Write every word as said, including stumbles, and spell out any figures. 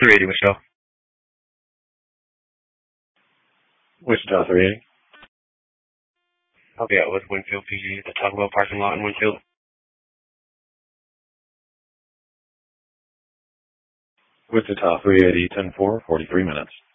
three eighty, Michelle. Wichita three eighty. I'll be out with Winfield P D at the Taco Bell parking lot in Winfield. Wichita three eighty, ten four, forty-three minutes.